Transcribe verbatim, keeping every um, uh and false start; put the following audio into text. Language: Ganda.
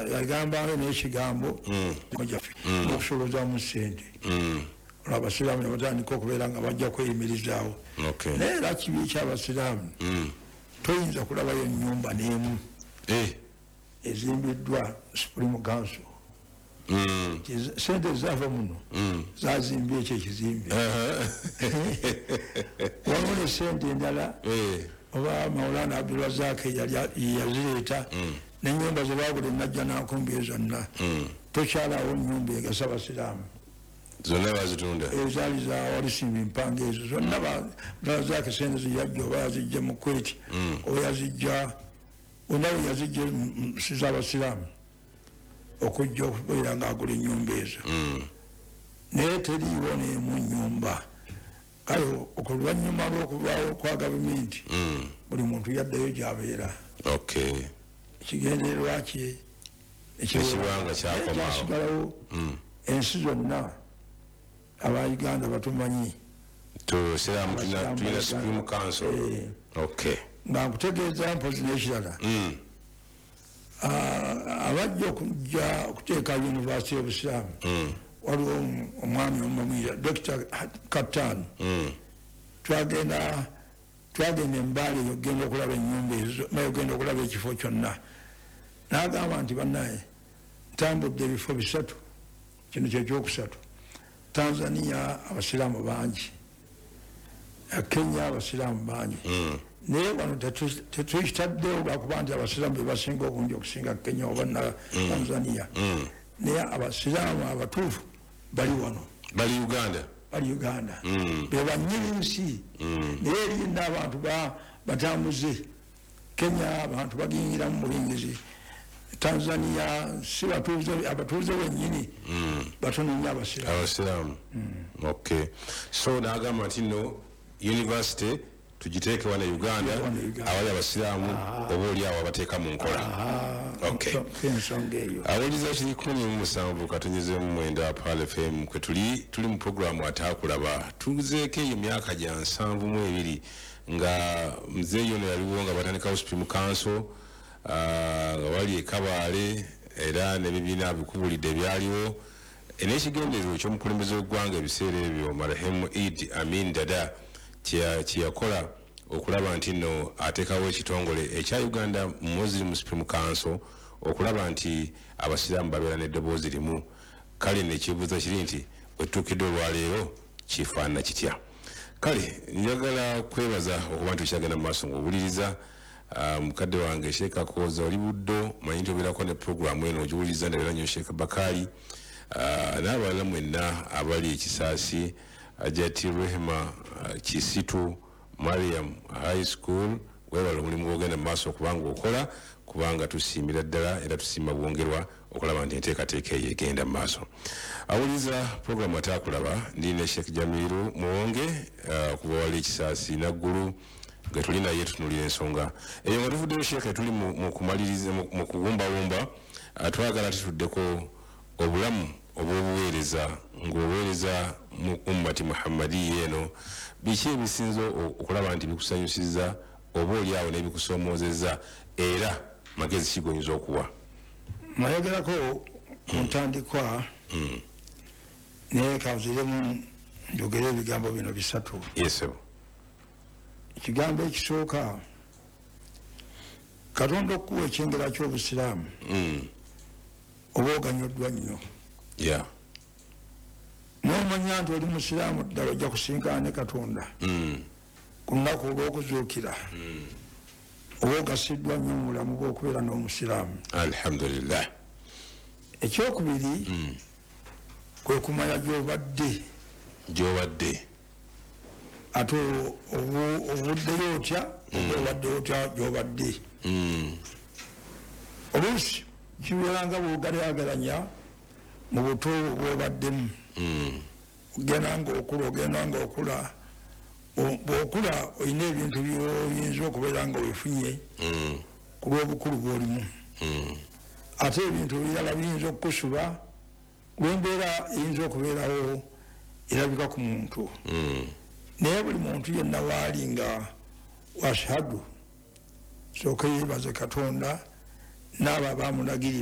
yagamba n'ekigambo mujaffe okusoboza mu ssente abasiraamu ne batandika okubeera nga bajja kweyimirizaawo naye era kibi ky'abasiraamu toyinza kulabayo ennyumba n'emu ezimbiddwa Supreme Council sente zaava muno zazimbye ekyo ekizimbe waliwo ne sente endala oba Maulana Abdulrazak yazireeta n'ennyumba ze baagula enajja n'akumbi zonna tokyalawo nnyumba egasa abasiraamu zonna bazitunda ezaali za walisimba empanga ezo zonna Abdulrazak sente zeyajja oba yazijja mu Kuwait oba yazijja onawe yazijja z'abasiraamu okujja okubeera ng'agula ennyumba ezo naye teriiwo n'emu nnyumba kale oluvannyuma lw'okuvaawo kwa gavumenti buli muntu yaddayo gy'abeera ekigendererwa kye ekibanga kyasigalawo ensi zonna aba Uganda batumanyi tusiramu tulina Supreme Council nga nkutegeeza mpozi n'ekirala abajja okujja okuteeka University y'obusiraamu waliwo omwami omumwira Doctor Kaptan twagenda twagenda embaala eyo ogenda okulaba ennyumba ezo naye ogenda okulaba ekifo kyonna n'agamba nti bannaye ntambudde ebifo bisatu kino kyekyokusatu Tanzania abasiraamu bangi Kenya abasiraamu bangi naye wano tetuyitaddewo lwakuba nti abasiraamu be basinga obungi okusinga Kenya oba na Tanzania naye abasiraamu abatuufu bali wano bali Uganda bali Uganda be bannyini nsi naye erinda abantu batambuze Kenya abantu bagiyingira mu bulingizi Tanzania si batuuze abatuuze bennyini batono nnyo abasiraamu abasiraamu okay so n'agamba nti no university tugiteeke wana Uganda awali abasiraamu oba oli awo abateeka mu nkola awuliza kiri kumi mu musanvu katonyeze mu mwenda Pal F M kwe tuli tuli mu programu ataakulaba tuzeeko eyo myaka gya nsanvu mu ebiri nga mzee yono yaliwo nga batandikawo Supreme Council nga wali ekabaale era n'ebibiina bikubulidde byaliwo n'ekigenderezo ky'omukulembeze w'eggwanga ebiseera ebyo marehemu Idi Amin Dada kyeyakola okulaba nti nno ateekawo ekitongole ekya Uganda Muslim Supreme Council okulaba nti abasiraamu babeera n'eddoboozi limu kale nekibuuzo kiri nti wetutukidde olwaleero kifaanana kitya kale njagala kwebaza okuba nti okyagenda mu maaso ng'owuliriza mukadde wange Sheikh Akooza oli buddo manyi nti obeerako ne puroguramu eno ogiwuliriza ndabeera nnyo Sheikh Bakari n'abalala mwenna abali ekisaasi Ajati Rehema Kisitu Mariam High School webala omulimu gwogenda mu maaso okubanga okola kubanga tusiimira ddala era tusiima bwongerwa okulaba nti enteekateeka eyo egenda mu maaso awuliza puroguramu ataakulaba ndi ne Sheikh Jamiru Muwonge kuba wali ekisaasi naggulu nga tuli naye tutunulira ensonga eyo nga tuvuddeyo Sheikh tuli mu kumaliriza mu kuwumbawumba twagala tutuddeko obulamu obw'obuweereza ng'oweereza mu ummati Muhammadi eno biki ebisinzo okulaba nti bikusanyusiza oba oli awo n'ebikusomoozezza era magezi kigonyiza okuwa nayogerako ku ntandikwa naye kanziremu njogere ebigambo bino bisatu yesebo ekigambo ekisooka Katonda okuwa ekyengera ky'obusiraamu oba oganyoddwa nnyo yeah n'omanya nti oli musiraamu ddala ojja kusinkana ne Katonda ku lunaku olw'okuzuukira oba ogasiddwa nnyo mu bulamu bw'okubeera n'omusiraamu alhamdulillah ekyokubiri kwe kumanya gy'obadde gy'obadde ate ovuddeyo otya oba obadde otya gy'obadde oluusi kibeera nga bw'ogalaagalanya mu buto bw'obaddemu ogenda ng'okula ogenda ng'okula bw'okula olina ebintu byoyinza okubeera nga weefunye ku lw'obukulu bw'olimu ate ebintu ebirala biyinza okukusuba lw'embeera eyinza okubeerawo erabika ku muntu naye buli muntu yenna waali nga washhadu sooka yeebaze Katonda n'abo abaamunagirira